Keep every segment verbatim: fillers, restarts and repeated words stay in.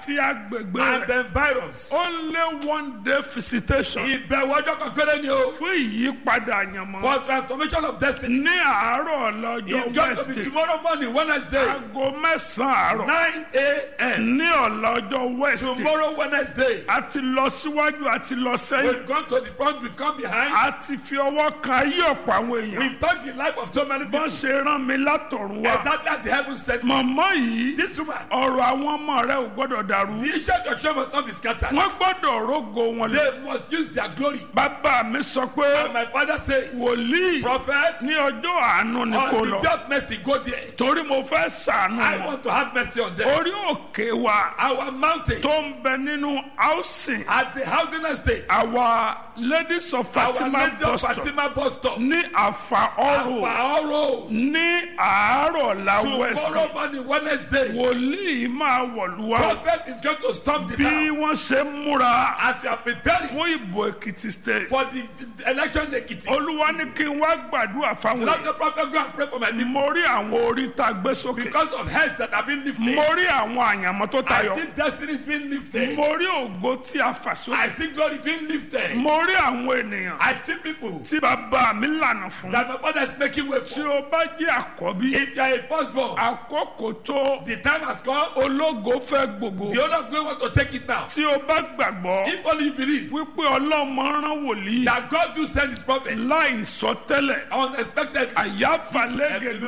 àti agbègbè and rẹ̀. the environs. Only one day visitation Ìbẹ̀wò ọjọ́ kan péré ni o. fún ìyípadà àyànmọ́. For transformation of destiny. Ní àárọ̀ It's lọ́jọ́ going to be Wednesday. tomorrow morning, Wednesday, Aago mẹ́sàn-án àárọ̀. nine a.m. Ní ọ̀la ọjọ́ Wednesday. Tomorrow, Wednesday, A ti lọ síwájú, a ti lọ sẹ́yìn. we've gone to the front, we've come behind. A ti fi ọwọ́ kan ayé ọ̀pọ̀ àwọn èèyàn. We've touched the life of so many people. Bọ́n ṣe rán mi látọ̀run wá. Exactly as the heavens said. Màmá yìí, This woman, ọ̀rọ̀ àwọn ọmọ rẹ̀ ò gbọ́dọ̀ dàrú. the issue of your children must not be scattered. Wọ́n gbọ́dọ̀ rógo wọn lọ. They must use their glory. Bàbá mi sọ pé And my father says, wòlíì prophet, ní ọjọ́ àánú ni kò on the lọ. day of mercy, go there. Torí mo fẹ́ ṣàánú I wọn. want to have mercy on them. Orí òkè wa Our mountain tó ń bẹ nínú housing at the housing estate, our ladies of our Fatima lady of bus stop Fatima bus stop, ní àfà ọrọ̀ our road, ní àárọ̀ la west tomorrow morning, Wednesday, wòlíì máa wọ̀lú wa prophet is going to storm the bí town wọ́n ṣe ń múra as we are preparing fún ìbò Èkìtì state. for the the election in Ekiti. Olúwa ní kí n wá gbàdúrà fáwọn Let èèyàn. the prophet go and pray for my people Mo rí àwọn orí tá a gbé sókè. because of heads that have been lifted. Mo rí àwọn àyànmọ́ tó I tayọ. see destinies being lifted. Mo rí ògo tí a fà sókè. I see glory being lifted. Mo rí àwọn ènìyàn I see people tí bàbá mi lànà fún. that my father is making way Tí for. o bá jẹ́ àkọ́bí, If you are a firstborn, àkókò tó the time has come. ológo fẹ́ gbogbo. The owner of glory want to take it now. Tí o bá gbàgbọ́ If only you believe wípé ọlọ́mọ rán wòlíì that God do send his prophet láì sọ tẹ́lẹ̀. unexpectedly. Àyàfàlẹ́gẹ̀dẹ̀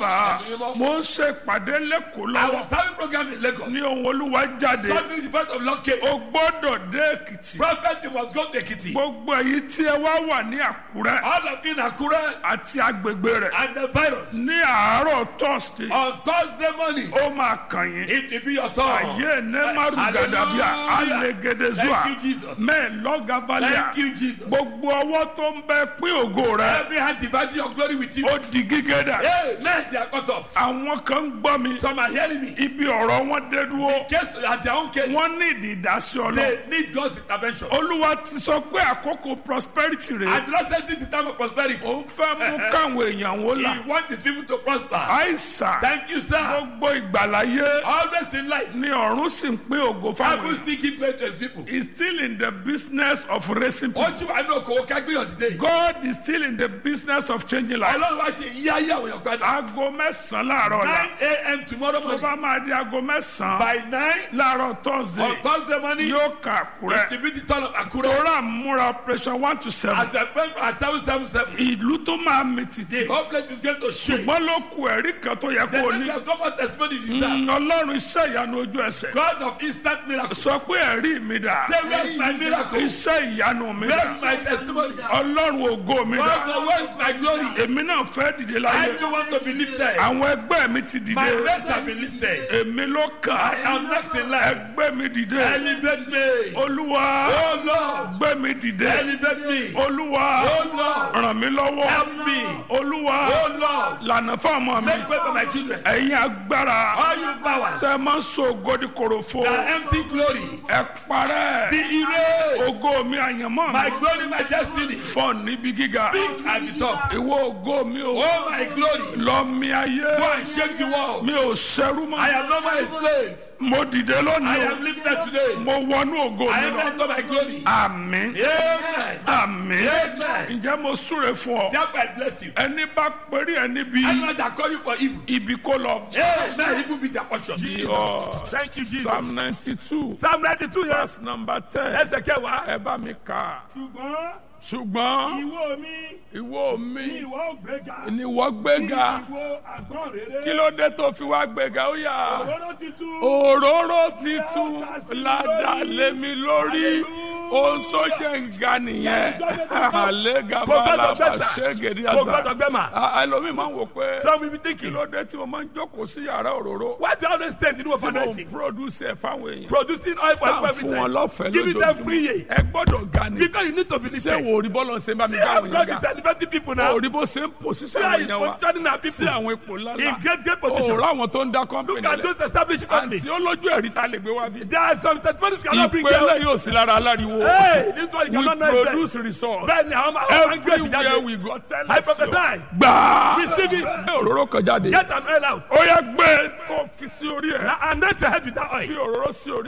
síàbà. Mo ń ṣe ìpàdé lẹ́kọ̀ọ́ I lọ́wọ́. was having program in Lagos. Ní ohun Olúwa jáde. Suddenly the voice of Lord came. O gbọ́dọ̀ dé Èkìtì. Prophet, you must go to Ekiti. Gbogbo èyí tí ẹ wá wà ní Àkúrẹ́ All of you in Akure àti agbègbè rẹ̀ and the virus. ní àárọ̀ Thursday On Thursday morning, ó máa kàn yín. it will be your turn. Ayé ní Márùgàdàbíà Alẹ́gẹ̀dẹ̀zúà Thank you, Jesus. mẹ́ẹ̀ lọ́gàbálẹ̀. Thank you, Jesus. Gbogbo ọwọ́ tó ń bẹ pín ògo rẹ̀ Every hand dividing your glory with you. ó di gígédà. Hey, men, they are cut off. Àwọn kan ń gbọ́ mi. Some are hearing me. Ibi ọ̀rọ̀ wọn dé dúró. Case at their own case, Wọ́n ní ìdásí Ọlọ́run. they need God's intervention. Olúwa ti sọ pé àkókò prosperity rẹ̀. And the Lord said this is the time of prosperity. Ó ń fẹ́ mú káwọn èèyàn wó là. He wants his people to prosper. Àìsàn Thank you, sir. gbogbo ìgbàláyé Always in life, ni ọ̀run sì ń pín ògo fáwọn Bible èèyàn. still keep playing to his people. He's still in the business of raising people. Ó ti wà ní okòwò kágbéyàn today. God is still in the business of changing lives. Ọlọ́run wá ti yí ayé àwọn èèyàn padà. Aago mẹ́sàn-án láàárọ̀ la. nine a.m. tomorrow Tó bá morning. máa di aago mẹ́sàn-án By nine láàárọ̀ Thursday on Thursday morning, yóò kà it Àkúrẹ́. will be the turn of Akure. Torá múra operation one to seven. As I pray for seven seven seven, Ìlú tó máa mi the tìtì. whole place is going to shake. Ṣùgbọ́n ló ku ẹ̀rí kan tó yẹ The kó o next ní. there's no more testimony you deserve. Mm, Ọlọ́run iṣẹ́ ìyanu ojú ẹsẹ̀. God of instant miracle. Sọ pé ẹ̀rí mi dà. Say, where's my miracle? Iṣẹ́ ìyanu mi dà. Where's my testimony? Ọlọ́run ògo mi God, dà. the word my glory. Èmi náà fẹ́ dìde I láyé. too want to be lifted. Àwọn ẹgbẹ́ mi ti My dìde. rest have been lifted. Èmi ló kà. I am next in line. Ẹgbẹ́ mi dìde. Elevate me. Olúwa Oh Lord. gbé mi dìde. Elevate me. Olúwa Oh Lord. ràn mí lọ́wọ́. Help me. Olúwa Oh Lord. lànà fún ọmọ mi. Make way for my children. Ẹ̀yin agbára All you powers tẹ́ máa ń so ògo di kòròfo. that empty glory. Ẹ parẹ́. Be erased. Ògo mi àyànmọ́ My mi. glory, my destiny. Fọ́ níbi gíga. Speak at the top. Ìwọ ògo mi o. Oh my glory. Lọ mi ayé. Go and shake the world. Mi ò ṣẹrú I mọ́. am not my slave. Mo dìde I lónìí am lifted today. o. Mo wọnú ògo I mi am lọ. into my glory. Àmín. Amen. Àmín. Amen. Ǹjẹ́ mo súre fún ọ? Therefore, I bless you. Ẹni bá péré ẹni bí Anyone that call you for evil, ibi kó lọ. amen, evil be their portion. Iyọ̀. Thank you, Jesus. Psalm ninety-two Psalm ninety-two, yes. verse number ten. Ẹsẹ̀ kẹwàá. Ẹ bá mi kà. Ṣùgbọ́n Ṣùgbọ́n ìwọ mi ìwọ ni mi ìwọ ò gbéga. ni wọ́n gbéga. Ìwọ àgbọ̀n rere. Kí ló dé tó fi wá gbéga? Ó yá. Òróró titun. Òróró titun ládàá lé mi lórí. Ohun tó ṣe ń ga nìyẹn. Àlégà bá la bá ṣe gèdè Kò àṣà. gbọ́dọ̀ gbẹ́ mà. Ẹlòmíì máa ń wò pé Some will be kí thinking, ló dé tí mo máa ń jókòó sí yàrá òróró. why do you always stand in the Tí mo ń overnight? produce ẹ̀ fáwọn èèyàn. Producing oil for Tá à people ń every fún wọn time. lọ́fẹ̀ẹ́ Give it them free. lójoojúmọ́. Ẹ gbọ́dọ̀ ga ni. Because you need to be Ṣé lifted. wo orí bọ́lọ̀ ṣe ń bá mi See dá how àwọn God yẹn is ga? elevating people now. Orí bó ṣe ń pòṣíṣẹ́ See how àwọn he's yẹn wa. positioning our Sí people àwọn ipò in ńláńlá. great, great position. Òòrùn àwọn tó ń dá Look kọ́mpìnì at lẹ̀. those established companies. Àǹtí olójú ẹ̀rí ta lè gbé wá bí. There are some testimonies you cannot bring here. Ìpele yóò sí lára aláriwo. Hey, this one you We cannot know. produce results. Bẹ́ẹ̀ni àwọn máa ń gbé Everywhere ìjáde. we go, tell I us. prophesy. Gbàá. Receive it. Gbé òróró kan jáde. Get an oil out. Ó yá gbé kó fi sí orí ẹ̀. And anoint your head with that Fi oil. òróró sí orí.